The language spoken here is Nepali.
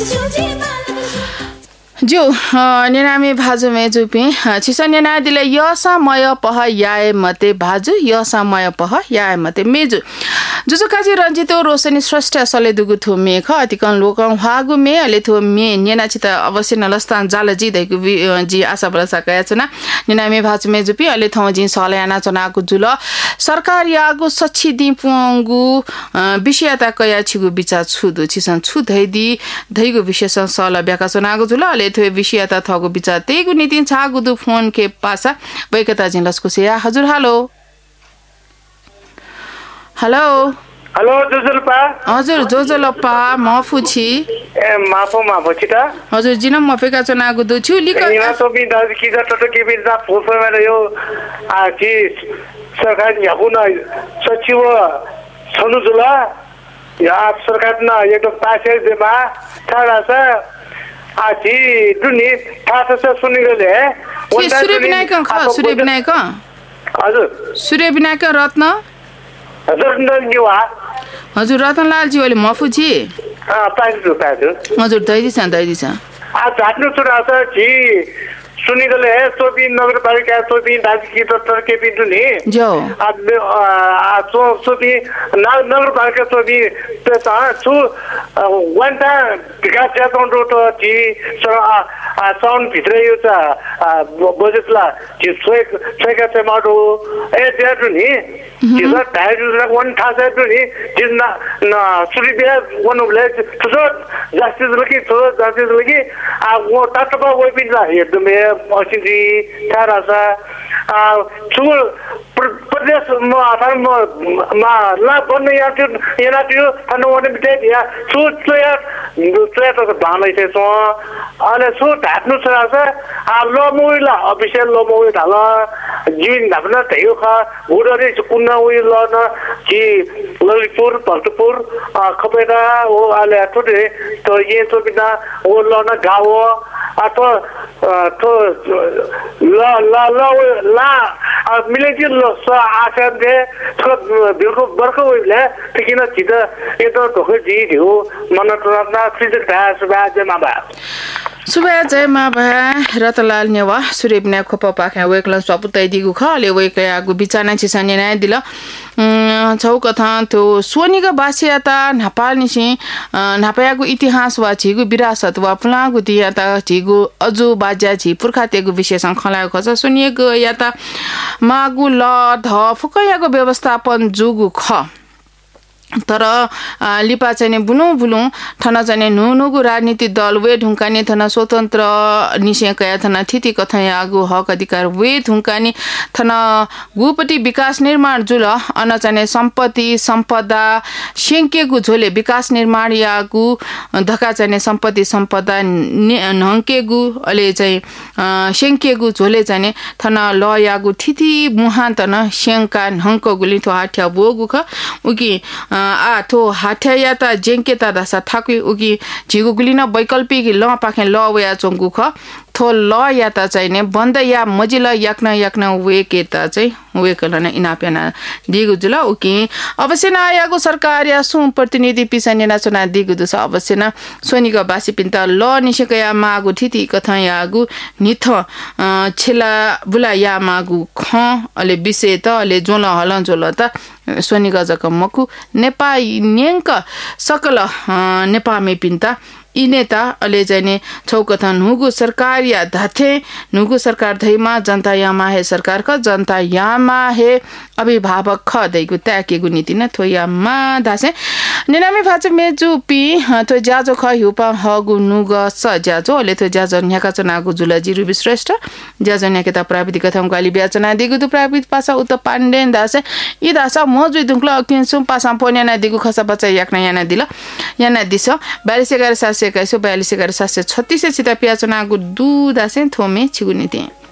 जो नेनामी भाजु मे जुपी छिसा नेना दिले यसामय पह याए मते भाजु यसामय पह याए मते मेजु जुजु काजी रञ्जितो रोशनी श्रेष्ठ सले दुगु थो मे ख अतिकन लोकं हागु मे अले थो मे नेना छित अवश्य नलस्तान जाल जी दैगु जी आशा बलसा कयाचना नेनामी भाजु मे जुपी अले थौ जी सल्याना चनाको जुल सरकार यागु सच्ची दिपुंगु विषयता कया छिगु बिचा छुदु छिसन छु धैदी धैगु विशेषण सल ब्याका चनाको जुल अले थो विषयता थगु बिचा तेगु नीति छागु दु फोन के पासा बैकता जिन लस्को सेया हजुर हेलो हेलो हेलो जोजलपा हजुर जोजलपा म फुछि ए माफो छिटा हजुर जिन म फेका चनागु दु छु लिक निना तो बि दाज की जतो के बि दा फोफे में यो आ जी सरकार याबुना सचिव सनुजुला या सरकार ना ये तो पासे देमा थारा सा आ जी दुनी थासा से सुनि गले सूर्य विनायक ख सूर्य विनायक हजुर सूर्य विनायक रत्न हजुर रतनलाल जी ओले मफुजी पाजु हजुर दैदिछ आ जाट्नु छोरा छ जी सुनि गले सोबी नगरपालिका सोबी दाजकी दफ्तर के बिन्दु नि जो आ सोबी नगरपालिका सोबी त छु वन्टा विकास जातौं तो जी साउन्ड भित्र यो त बजेटला जी सोएका छ माडो ए ज्याटु नि जिस टाइर वन थासे टु नि जिस न सुरिबिया वन विलेज तो जस्टिस लगी आ वो तत्व वो बिला एकदमै असिजी थारासा छु प्रदेश म आधार म ला बन्ने यहाँ थियो तनवने बिते या छु तो बानै छ सो अले छु ढाट्नु छ आ लमोइला अफिसियल लमोइ ढाला जीवन धापना थियो ख उडरे कुन्ना उइ लन कि ललितपुर भक्तपुर खपेरा ओ आले थोडे तो ये तो बिना ओ लन गाव अथवा तो ला मिलेजी स आशा दे तो बिल्कुल बर्को उइले किन छित एतो ढोके जी दियो मन त फ्रिज थास बाजे माबा सुबह जय मा भा रतलाल नेवा सूर्य विनायक खोप पाखे वेकला सपुतै दिगु खले वेकयागु बिचाना छिसाने नै दिल छौ कथा तो सोनिका बासियाता नेपाल निसी नापायागु इतिहास वा छिगु विरासत वा फुलागु दियाता छिगु अजु बाजा छि पुर्खातेगु विशेषण खलागु खस सुनिएको याता मागु ल ध फुकयागु व्यवस्थापन जुगु ख तर लिपा चाहिँ बुलु थना चाहिँ नुनुगु राजनीति दल वे ढुङ्काने थना स्वतन्त्र निशय कया थना थिति कथय आगु हक अधिकार वे ढुङ्काने थना गुपटी विकास निर्माण जुल अन चाहिँ सम्पत्ति सम्पदा शेंकेगु झोले विकास निर्माण यागु धका चाहिँ सम्पत्ति सम्पदा नहंकेगु अले चाहिँ शेंकेगु झोले चाहिँ थना ल यागु थिति मुहान तना शेंका नहंको गुली तो हाठ्या बोगु ख उकी आ थो हाठ्याता जेंकेता दासा थाकुई उगी झिगुगुलिना वैकल्पिक ल पाखे ल वया चोंगु ख थो ल याता चाहिने बन्द या मजिला याक्न वेकेता चाहिँ वेकलन इनाप्याना दिगु जुल उकी अवश्य न आयागु सरकार या सु प्रतिनिधि पिसाने नाचना दिगु दुस अवश्य न सोनिका बासी पिन्ता ल निशकया मागु थिति कथा यागु निथ छेला बुला या मागु ख अले विषय त अले जोल हलन जोल त सोनिका जक मकु नेपाई न्यंक सकल नेपामी पिन्ता इनेता अले जाने छौकथा नुगु सरकार या धाथे नुगु सरकार धैमा जनता यामा हे सरकार क जनता यामा हे अभिभावक ख दैगु त्याकेगु नीति न थोया मा दासे नेनामी फाचे मेजु पी थो जाजो ख हुपा हगु नुग स जाजो अले थो जाजो न्याका चनागु जुला जिरु विश्रेष्ठ जाजो न्याकेता प्राविधिक कथम गाली ब्याचना दिगु दु प्राविधिक पासा उत पाण्डेन दासे इ दासा मोजु दुंक्ला किन्सु पासा पोन्याना दिगु खसा बचा याक्ना याना दिल याना दिस 42 41 741 42 41 736 चिता पियाचनागु दु दासे थोमे छिगु नीति